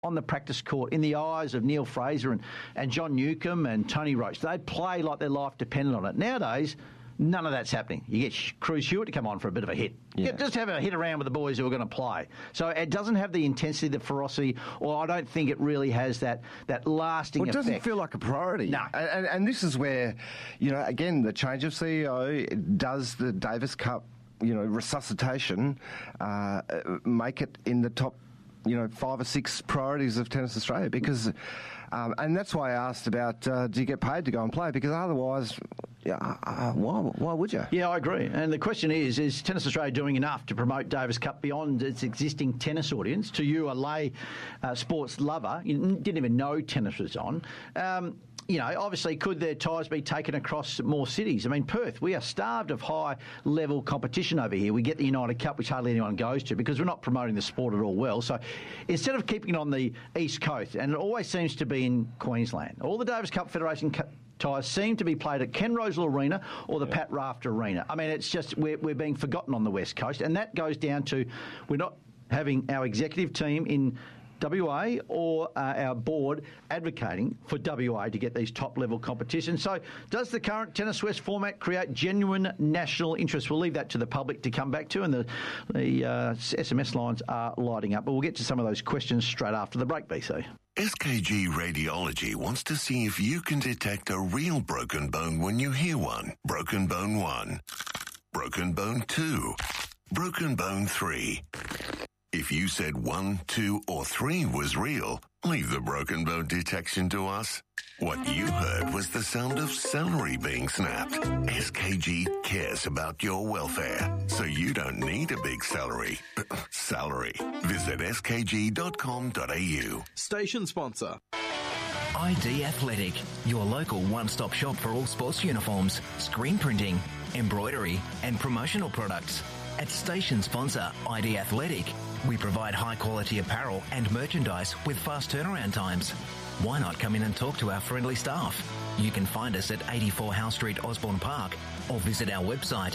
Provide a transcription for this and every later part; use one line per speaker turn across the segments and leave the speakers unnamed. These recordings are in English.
on the practice court in the eyes of Neil Fraser and John Newcombe and Tony Roach. They'd play like their life depended on it. Nowadays, none of that's happening. You get Cruz Hewitt to come on for a bit of a hit. Yeah. Just have a hit around with the boys who are going to play. So it doesn't have the intensity, the ferocity, or I don't think it really has that lasting effect.
It doesn't feel like a priority.
No.
And this is where, again, the change of CEO does the Davis Cup, resuscitation, make it in the top 5 or 6 priorities of Tennis Australia, because, and that's why I asked about, do you get paid to go and play? Because otherwise, why would you?
Yeah, I agree. And the question is Tennis Australia doing enough to promote Davis Cup beyond its existing tennis audience? To you, a lay sports lover, you didn't even know tennis was on. Obviously, could their ties be taken across more cities? I mean, Perth, we are starved of high-level competition over here. We get the United Cup, which hardly anyone goes to, because we're not promoting the sport at all well. So instead of keeping it on the East Coast, and it always seems to be in Queensland, all the Davis Cup Federation ties seem to be played at Ken Rosal Arena or the Pat Rafter Arena. I mean, it's just we're being forgotten on the West Coast, and that goes down to we're not having our executive team in WA or our board advocating for WA to get these top-level competitions. So does the current Tennis West format create genuine national interest? We'll leave that to the public to come back to, and the SMS lines are lighting up. But we'll get to some of those questions straight after the break, BC.
SKG Radiology wants to see if you can detect a real broken bone when you hear one. Broken bone 1. Broken bone 2. Broken bone 3. If you said 1, 2, or 3 was real, leave the broken bone detection to us. What you heard was the sound of celery being snapped. SKG cares about your welfare, so you don't need a big salary. Visit skg.com.au.
Station sponsor.
ID Athletic, your local one-stop shop for all sports uniforms, screen printing, embroidery, and promotional products. At station sponsor ID Athletic, we provide high-quality apparel and merchandise with fast turnaround times. Why not come in and talk to our friendly staff? You can find us at 84 Howe Street, Osborne Park, or visit our website,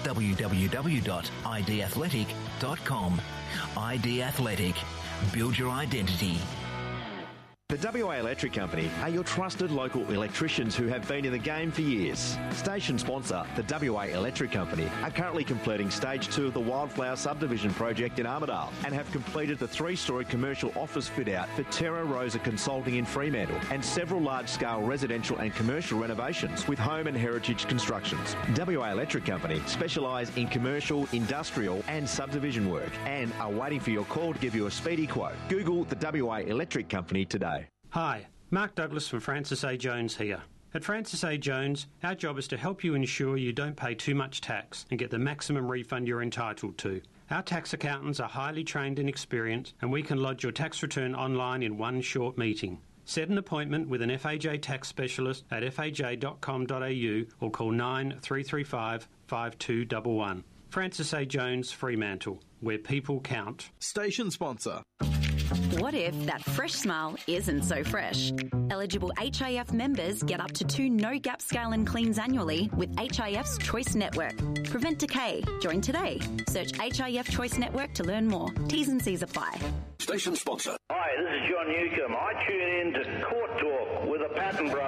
www.idathletic.com. ID Athletic. Build your identity.
The WA Electric Company are your trusted local electricians who have been in the game for years. Station sponsor, the WA Electric Company, are currently completing Stage 2 of the Wildflower Subdivision project in Armidale and have completed the 3-storey commercial office fit-out for Terra Rosa Consulting in Fremantle and several large-scale residential and commercial renovations with home and heritage constructions. WA Electric Company specialise in commercial, industrial and subdivision work and are waiting for your call to give you a speedy quote. Google the WA Electric Company today.
Hi, Mark Douglas from Francis A. Jones here. At Francis A. Jones, our job is to help you ensure you don't pay too much tax and get the maximum refund you're entitled to. Our tax accountants are highly trained and experienced, and we can lodge your tax return online in one short meeting. Set an appointment with an FAJ tax specialist at faj.com.au or call 9335 5211. Francis A. Jones, Fremantle, where people count.
Station sponsor.
What if that fresh smile isn't so fresh? Eligible HIF members get up to 2 no-gap scale and cleans annually with HIF's Choice Network. Prevent decay. Join today. Search HIF Choice Network to learn more. T's and C's apply.
Station sponsor.
Hi, this is John Newcombe. I tune in to Court Talk with the Patton Brothers.